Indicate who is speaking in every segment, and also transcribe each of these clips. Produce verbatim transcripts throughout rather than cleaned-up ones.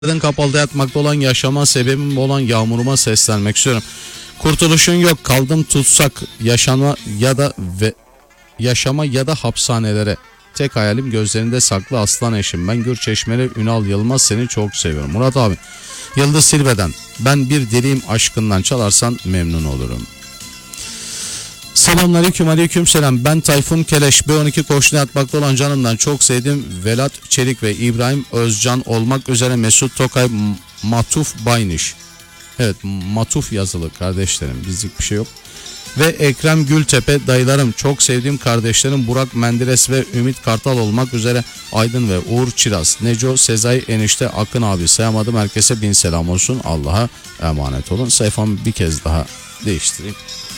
Speaker 1: Kapalıda yatmakta olan, yaşama sebebim olan yağmuruma seslenmek istiyorum. Kurtuluşun yok, kaldım tutsak, yaşama ya da ve yaşama ya da hapishanelere. Tek hayalim gözlerinde saklı aslan eşim. Ben Gürçeşmeli Ünal Yılmaz, seni çok seviyorum. Murat abi, Yıldız Silve'den ben bir deliyim aşkından, çalarsan memnun olurum. Selamünaleyküm, aleyküm selam. Ben Tayfun Keleş. B on iki koşuna yatmakta olan canımdan çok sevdiğim Velat Çelik ve İbrahim Özcan olmak üzere Mesut Tokay, Matuf Bayniş. Evet, Matuf yazılı kardeşlerim, bizlik bir şey yok. Ve Ekrem Gültepe dayılarım, çok sevdiğim kardeşlerim Burak Menderes ve Ümit Kartal olmak üzere Aydın ve Uğur Çiraz, Neco, Sezai enişte, Akın abi, sayamadım, herkese bin selam olsun. Allah'a emanet olun. Sayfamı bir kez daha değiştireyim.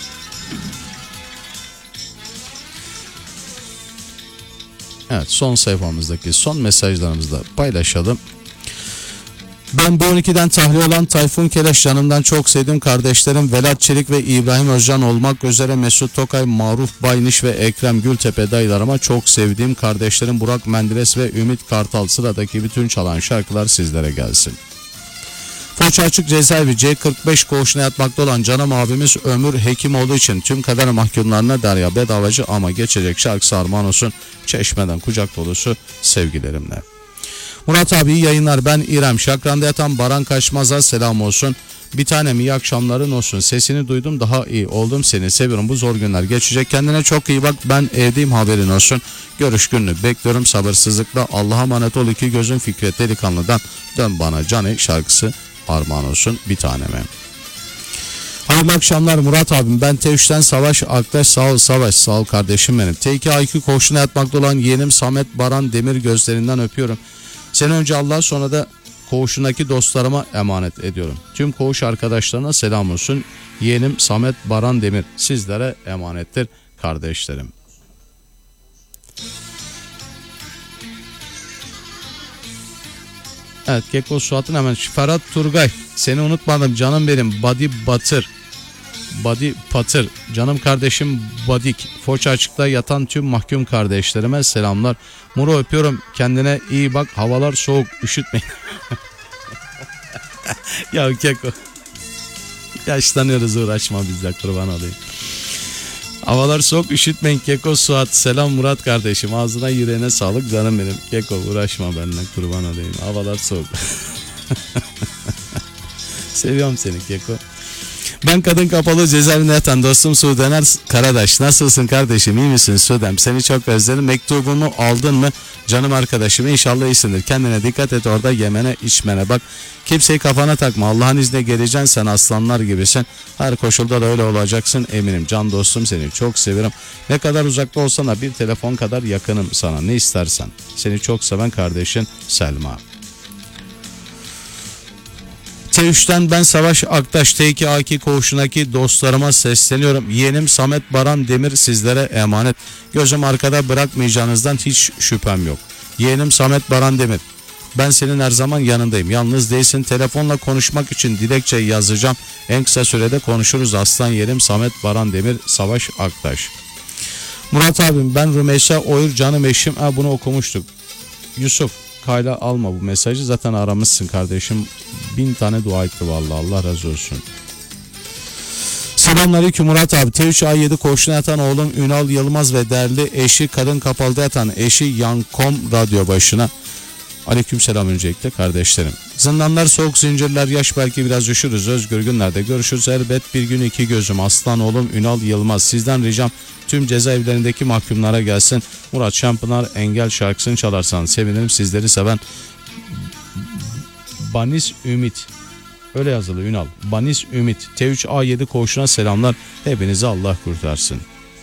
Speaker 1: Evet, son sayfamızdaki son mesajlarımızı da paylaşalım. Ben B on ikiden tahliye olan Tayfun Keleş, canımdan çok sevdiğim kardeşlerim Velat Çelik ve İbrahim Özcan olmak üzere Mesut Tokay, Maruf Bayniş ve Ekrem Gültepe dayılarıma, çok sevdiğim kardeşlerim Burak Menderes ve Ümit Kartal. Sıradaki bütün çalan şarkılar sizlere gelsin. Foça Açık Cezaevi C kırk beş koğuşuna yatmakta olan canım abimiz Ömür Hekimoğlu için tüm kader mahkumlarına Derya Bedavacı ama geçecek şarkısı armağan olsun. Çeşmeden kucak dolusu sevgilerimle. Murat abi, iyi yayınlar. Ben İrem. Şakran'da yatan Baran Kaçmaz'a selam olsun. Bir tanem, iyi akşamların olsun. Sesini duydum, daha iyi oldum, seni seviyorum. Bu zor günler geçecek. Kendine çok iyi bak. Ben evdeyim, haberin olsun. Görüş gününü bekliyorum sabırsızlıkla. Allah'a emanet ol. İki gözün Fikret Delikanlı'dan Dön Bana Cane şarkısı armağan olsun bir taneme. Hayırlı akşamlar Murat abim. Ben T üçten Savaş Aktaş. Sağ ol Savaş, sağ ol kardeşim benim. T iki A iki koğuşuna yatmakta olan yeğenim Samet Baran Demir, gözlerinden öpüyorum. Seni önce Allah'a, sonra da koğuşundaki dostlarıma emanet ediyorum. Tüm koğuş arkadaşlarına selam olsun. Yeğenim Samet Baran Demir sizlere emanettir kardeşlerim. Evet, Keko Suat'ın hemen Ferhat Turgay, seni unutmadım canım benim. Badi Batır, Badi Patır, canım kardeşim Badik. Foça Açık'ta yatan tüm mahkum kardeşlerime selamlar. Muro, öpüyorum, kendine iyi bak, havalar soğuk, üşütmeyin. Ya Keko, yaşlanıyoruz, uğraşma bizle, kurban olayım. Havalar soğuk, üşütmeyin Keko Suat. Selam Murat kardeşim, ağzına yüreğine sağlık canım benim. Keko, uğraşma benimle, kurban olayım, havalar soğuk. Seviyorum seni Keko. Ben Kadın Kapalı cezaevinde yatan dostum Sudener Karadaş. Nasılsın kardeşim, iyi misin Sudem? Seni çok özledim. Mektubumu aldın mı canım arkadaşım? İnşallah iyisindir. Kendine dikkat et, orada yemene içmene bak. Kimseyi kafana takma. Allah'ın izniyle geleceksin, sen aslanlar gibisin. Her koşulda da öyle olacaksın eminim. Can dostum, seni çok severim. Ne kadar uzakta olsan da bir telefon kadar yakınım sana. Ne istersen. Seni çok seven kardeşin Selma. T üçten ben Savaş Aktaş. T iki A iki koğuşundaki dostlarıma sesleniyorum. Yeğenim Samet Baran Demir sizlere emanet. Gözüm arkada bırakmayacağınızdan hiç şüphem yok. Yeğenim Samet Baran Demir, ben senin her zaman yanındayım. Yalnız değilsin. Telefonla konuşmak için dilekçe yazacağım. En kısa sürede konuşuruz. Aslan yeğenim Samet Baran Demir, Savaş Aktaş. Murat abim, ben Rümeysa Oyur, canım eşim. Ha, bunu okumuştuk. Yusuf, kayla alma bu mesajı, zaten aramışsın kardeşim. Bin tane dua etti vallahi, Allah razı olsun. Selamünaleyküm Murat abi. T üç A yedi koğuşuna yatan oğlum Ünal Yılmaz ve değerli eşi Kadın Kapalı'da yatan eşi Yankom radyo başına. Aleykümselam öncelikle kardeşlerim. Zindanlar, soğuk zincirler, yaş, belki biraz üşürüz. Özgür günlerde görüşürüz elbet bir gün, iki gözüm. Aslan oğlum Ünal Yılmaz. Sizden ricam tüm cezaevlerindeki mahkumlara gelsin. Murat Şampınar Engel şarkısını çalarsan sevinirim. Sizleri seven Banis Ümit. Öyle yazılı Ünal. Banis Ümit. T üç A yedi koğuşuna selamlar. Hepinizi Allah kurtarsın.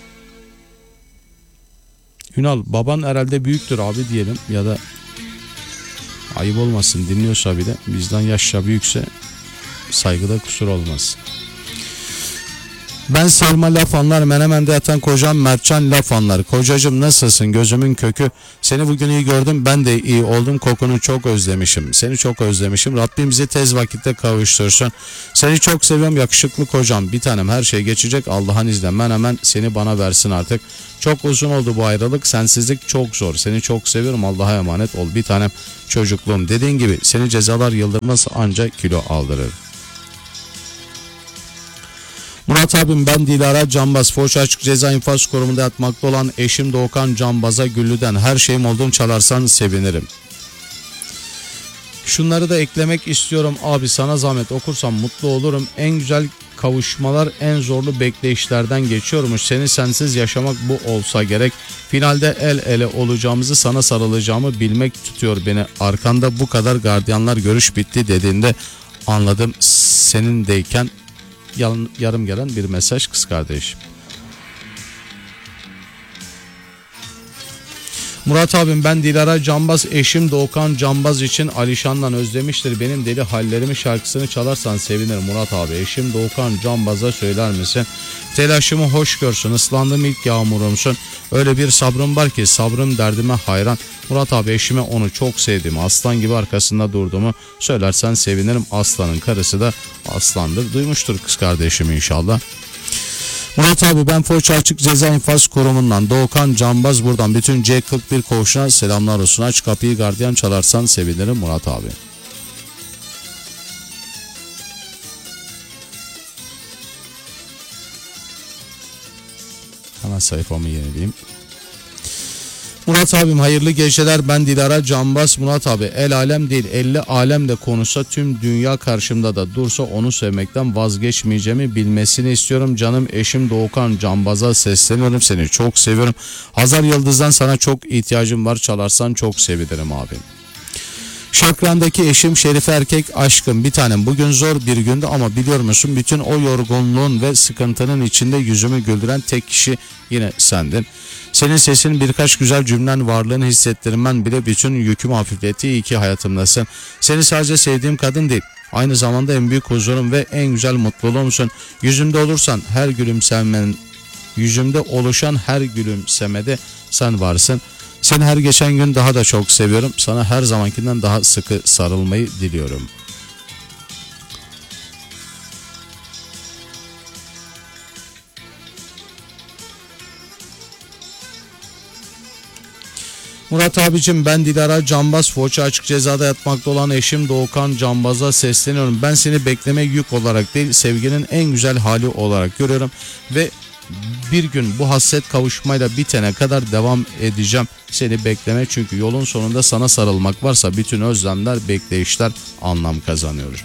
Speaker 1: Ünal, baban herhalde büyüktür abi diyelim, ya da ayıp olmasın, dinliyorsa bile bizden yaşça büyükse saygıda kusur olmaz. Ben Selma laf anlar, Menemen'de yatan kocam Mertcan laf anlar. Kocacım nasılsın gözümün kökü, seni bugün iyi gördüm, ben de iyi oldum, kokunu çok özlemişim, seni çok özlemişim, Rabbim bizi tez vakitte kavuştursun, seni çok seviyorum yakışıklı kocam, bir tanem her şey geçecek Allah'ın izniyle, Menemen seni bana versin artık, çok uzun oldu bu ayrılık, sensizlik çok zor, seni çok seviyorum, Allah'a emanet ol bir tanem çocukluğum, dediğin gibi seni cezalar yıldırmaz ancak kilo aldırır. Murat abim ben Dilara Cambaz, Foça Açık Ceza İnfaz Kurumu'nda yatmakta olan eşim Doğukan Cambaz'a Güllü'den her şeyim olduğunu çalarsan sevinirim. Şunları da eklemek istiyorum abi, sana zahmet okursam mutlu olurum. En güzel kavuşmalar en zorlu bekleyişlerden geçiyormuş. Seni sensiz yaşamak bu olsa gerek. Finalde el ele olacağımızı, sana sarılacağımı bilmek tutuyor beni. Arkanda bu kadar gardiyanlar, görüş bitti dediğinde anladım senindeyken. Yarım gelen bir mesaj kız kardeşim. Murat abim ben Dilara Cambaz, eşim Doğukan Cambaz için Alişan'dan özlemiştir benim deli hallerimi, şarkısını çalarsan sevinirim Murat abi. Eşim Doğukan Cambaz'a söyler misin? Telaşımı hoş görsün, ıslandım ilk yağmurumsun. Öyle bir sabrım var ki sabrım derdime hayran. Murat abi eşime onu çok sevdiğimi, aslan gibi arkasında durduğumu söylersen sevinirim. Aslanın karısı da aslandır, duymuştur kız kardeşim inşallah. Murat abi ben Foça Açık Ceza İnfaz Kurumu'ndan Doğukan Cambaz, buradan bütün C kırk bir koğuşuna selamlar olsun. Aç kapıyı gardiyan çalarsan sevinirim Murat abi. Hemen sayfamı yenileyim. Murat abim hayırlı geceler, ben Dilara Cambaz. Murat abi el alem değil elli alem de konuşsa, tüm dünya karşımda da dursa onu sevmekten vazgeçmeyeceğimi bilmesini istiyorum. Canım eşim Doğukan Cambaz'a sesleniyorum, seni çok seviyorum. Hazar Yıldız'dan sana çok ihtiyacım var, çalarsan çok sevinirim abim. Şakran'daki eşim Şerife erkek aşkım bir tanem, bugün zor bir gündü ama biliyor musun bütün o yorgunluğun ve sıkıntının içinde yüzümü güldüren tek kişi yine sendin. Senin sesin, birkaç güzel cümlen, varlığını hissettirmen bile bütün yükümü hafifletti. İyi ki hayatımdasın. Seni sadece sevdiğim kadın değil, aynı zamanda en büyük huzurum ve en güzel mutluluğumsun. Yüzümde olursan her gülümsemen, yüzümde oluşan her gülümsemede sen varsın. Seni her geçen gün daha da çok seviyorum. Sana her zamankinden daha sıkı sarılmayı diliyorum. Murat abicim ben Dilara Cambaz, Foça Açık Ceza'da yatmakta olan eşim Doğukan Cambaz'a sesleniyorum. Ben seni bekleme yük olarak değil, sevginin en güzel hali olarak görüyorum ve bir gün bu hasret kavuşmayla bitene kadar devam edeceğim seni bekleme, çünkü yolun sonunda sana sarılmak varsa bütün özlemler, bekleyişler anlam kazanıyor.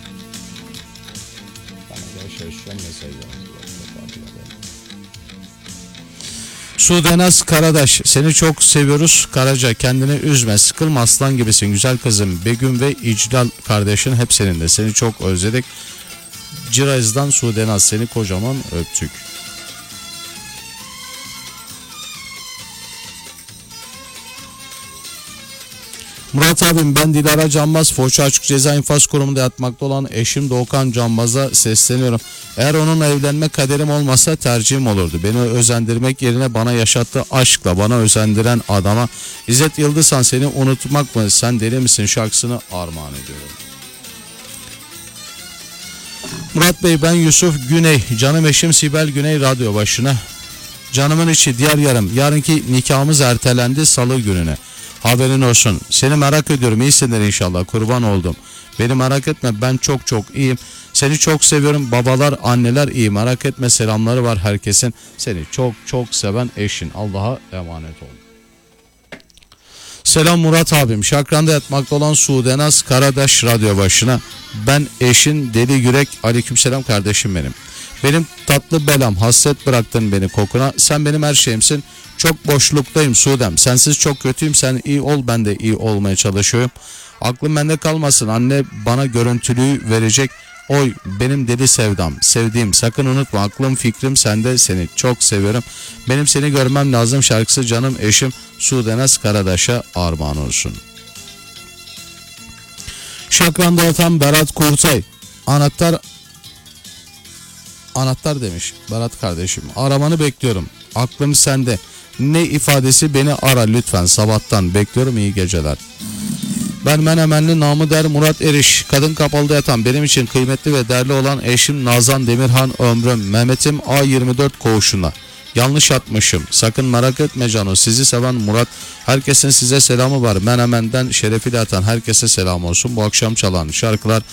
Speaker 1: Sudenaz Karadaş, seni çok seviyoruz Karaca, kendini üzme, sıkılma, aslan gibisin güzel kızım. Begüm ve İclal kardeşin hep seninle, seni çok özledik. Ciraz'dan Sudenaz, seni kocaman öptük. Murat abim ben Dilara Cambaz, Foça Açık Ceza İnfaz Kurumu'nda yatmakta olan eşim Doğukan Cambaz'a sesleniyorum. Eğer onunla evlenme kaderim olmasa tercihim olurdu. Beni özendirmek yerine bana yaşattığı aşkla bana özendiren adama İzzet Yıldızhan, seni unutmak mı sen deli misin şarkısını armağan ediyorum. Murat Bey ben Yusuf Güney, canım eşim Sibel Güney radyo başına. Canımın içi diğer yarım, yarınki nikahımız ertelendi salı gününe. Haberin olsun. Seni merak ediyorum. İyisindir inşallah. Kurban oldum. Beni merak etme. Ben çok çok iyiyim. Seni çok seviyorum. Babalar, anneler iyi. Merak etme. Selamları var herkesin. Seni çok çok seven eşin. Allah'a emanet ol. Selam Murat abim. Şakran'da yatmakta olan Sudenaz Karadaş radyo başına. Ben eşin Deli Yürek. Aleykümselam kardeşim benim. Benim tatlı belam. Hasret bıraktın beni kokuna. Sen benim her şeyimsin. Çok boşluktayım Sudem. Sensiz çok kötüyüm. Sen iyi ol, ben de iyi olmaya çalışıyorum. Aklım bende kalmasın. Anne bana görüntülüyü verecek. Oy benim deli sevdam, sevdiğim, sakın unutma, aklım fikrim sende, seni çok seviyorum. Benim seni görmem lazım şarkısı canım eşim Sudenaz Karadaş'a armağan olsun. Şakran'da yatan Berat Kurtay. Anahtar Anahtar demiş Berat kardeşim. Aramanı bekliyorum. Aklım sende. Ne ifadesi, beni ara lütfen. Sabahtan bekliyorum, iyi geceler. Ben Menemenli namı der Murat Eriş. Kadın kapalıda yatan, benim için kıymetli ve değerli olan eşim Nazan Demirhan ömrüm. Mehmet'im A yirmi dört koğuşuna. Yanlış atmışım. Sakın merak etme Cano. Sizi seven Murat. Herkesin size selamı var. Menemen'den şerefiyle atan herkese selam olsun. Bu akşam çalan şarkılar